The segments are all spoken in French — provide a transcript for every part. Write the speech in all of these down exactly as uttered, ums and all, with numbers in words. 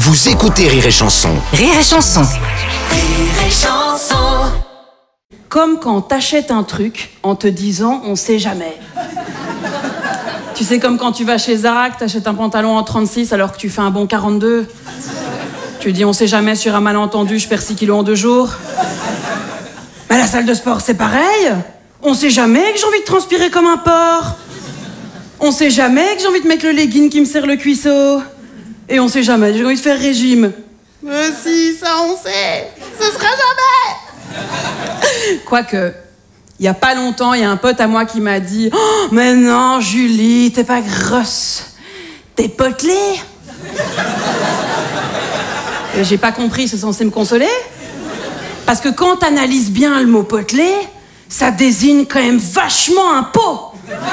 Vous écoutez Rire et Chanson. Rire et Chanson. Rire et Chanson. Comme quand t'achètes un truc en te disant on sait jamais. Tu sais, comme quand tu vas chez Zara, que t'achètes un pantalon en trente-six alors que tu fais un bon quarante-deux. Tu dis on sait jamais, sur un malentendu, je perds six kilos en deux jours. Mais à la salle de sport, c'est pareil. On sait jamais que j'ai envie de transpirer comme un porc. On sait jamais que j'ai envie de mettre le legging qui me serre le cuisseau. Et on sait jamais que j'ai envie de faire régime. Mais si, ça on sait. Ce sera jamais. Quoique, il y a pas longtemps, il y a un pote à moi qui m'a dit « Oh, mais non, Julie, t'es pas grosse. T'es potelée. » Et j'ai pas compris, c'est censé me consoler. Parce que quand t'analyses bien le mot potelé, ça désigne quand même vachement un pot.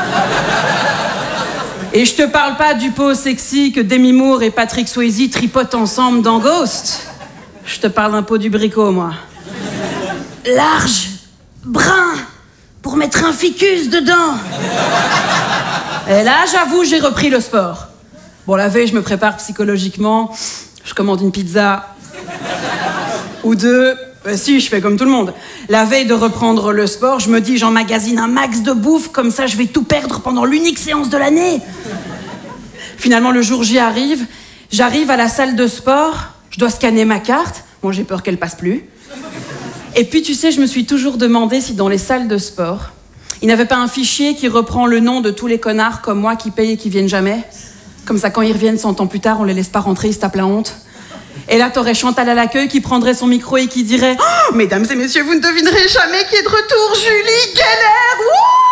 Et je te parle pas du pot sexy que Demi Moore et Patrick Swayze tripotent ensemble dans Ghost. Je te parle d'un pot du bricot, moi. Large, brun, pour mettre un ficus dedans. Et là, j'avoue, j'ai repris le sport. Bon, la veille, je me prépare psychologiquement. Je commande une pizza. Ou deux. Ben si, je fais comme tout le monde. La veille de reprendre le sport, je me dis j'emmagasine un max de bouffe, comme ça je vais tout perdre pendant l'unique séance de l'année. Finalement, le jour j'y arrive, j'arrive à la salle de sport, je dois scanner ma carte. Bon, j'ai peur qu'elle passe plus. Et puis, tu sais, je me suis toujours demandé si dans les salles de sport, il n'y avait pas un fichier qui reprend le nom de tous les connards comme moi qui payent et qui viennent jamais. Comme ça, quand ils reviennent cent ans plus tard, on les laisse pas rentrer, ils se tapent la honte. Et là, t'aurais Chantal à l'accueil qui prendrait son micro et qui dirait oh, « Mesdames et messieurs, vous ne devinerez jamais qui est de retour, Julie Keller !»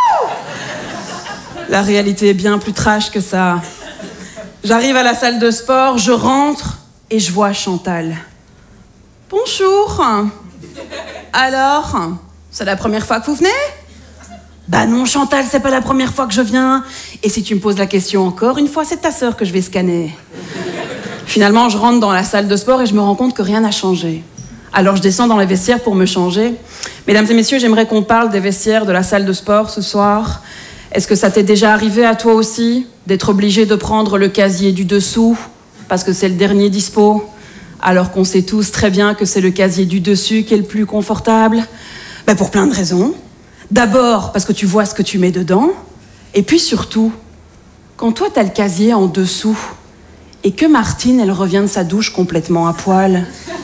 La réalité est bien plus trash que ça. J'arrive à la salle de sport, je rentre et je vois Chantal. « Bonjour. Alors, c'est la première fois que vous venez ?»« Bah non, Chantal, c'est pas la première fois que je viens. Et si tu me poses la question encore une fois, c'est ta sœur que je vais scanner. » Finalement, je rentre dans la salle de sport et je me rends compte que rien n'a changé. Alors je descends dans les vestiaires pour me changer. Mesdames et messieurs, j'aimerais qu'on parle des vestiaires de la salle de sport ce soir. Est-ce que ça t'est déjà arrivé à toi aussi d'être obligé de prendre le casier du dessous parce que c'est le dernier dispo, alors qu'on sait tous très bien que c'est le casier du dessus qui est le plus confortable? Ben pour plein de raisons. D'abord parce que tu vois ce que tu mets dedans. Et puis surtout, quand toi t'as le casier en dessous, et que Martine, elle revient de sa douche complètement à poil,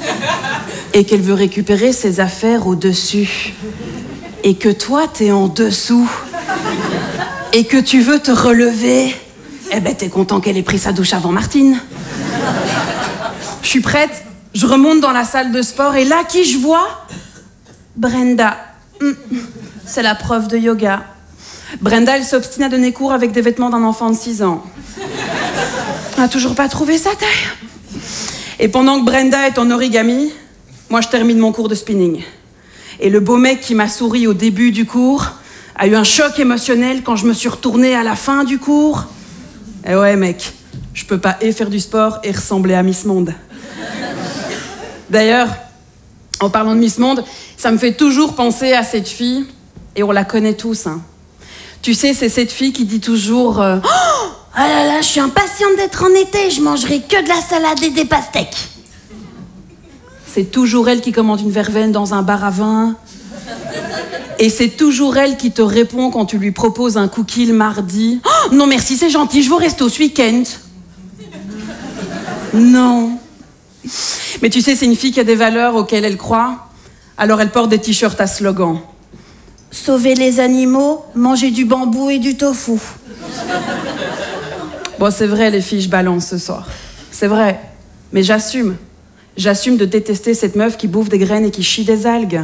et qu'elle veut récupérer ses affaires au-dessus, et que toi, t'es en dessous, et que tu veux te relever, eh ben t'es content qu'elle ait pris sa douche avant Martine. Je suis prête, je remonte dans la salle de sport, et là, qui je vois? Brenda. C'est la prof de yoga. Brenda, elle s'obstine à donner cours avec des vêtements d'un enfant de six ans. On n'a toujours pas trouvé sa taille. Et pendant que Brenda est en origami, moi je termine mon cours de spinning. Et le beau mec qui m'a souri au début du cours a eu un choc émotionnel quand je me suis retournée à la fin du cours. Et ouais mec, je peux pas et faire du sport et ressembler à Miss Monde. D'ailleurs, en parlant de Miss Monde, ça me fait toujours penser à cette fille, et on la connaît tous. Hein. Tu sais, c'est cette fille qui dit toujours euh, « Oh !» Ah là là, je suis impatiente d'être en été, je mangerai que de la salade et des pastèques. C'est toujours elle qui commande une verveine dans un bar à vin. Et c'est toujours elle qui te répond quand tu lui proposes un cookie le mardi. Oh, non merci, c'est gentil, je vous reste au ce week-end. Non. Mais tu sais, c'est une fille qui a des valeurs auxquelles elle croit. Alors elle porte des t-shirts à slogan. Sauver les animaux, manger du bambou et du tofu. Bon, c'est vrai, les filles, je balance ce soir. C'est vrai. Mais j'assume. J'assume de détester cette meuf qui bouffe des graines et qui chie des algues.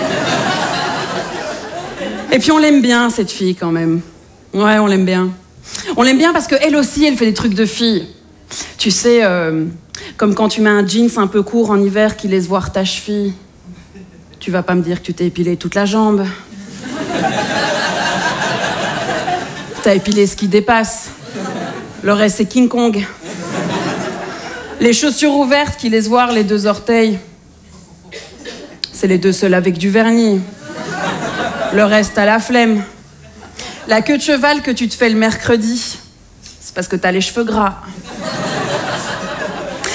Et puis on l'aime bien, cette fille, quand même. Ouais, on l'aime bien. On l'aime bien parce qu'elle aussi, elle fait des trucs de fille. Tu sais, euh, comme quand tu mets un jeans un peu court en hiver qui laisse voir ta cheville. Tu vas pas me dire que tu t'es épilé toute la jambe. T'as épilé ce qui dépasse. Le reste, c'est King Kong. Les chaussures ouvertes qui laissent voir les deux orteils. C'est les deux seuls avec du vernis. Le reste, à la flemme. La queue de cheval que tu te fais le mercredi, c'est parce que t'as les cheveux gras.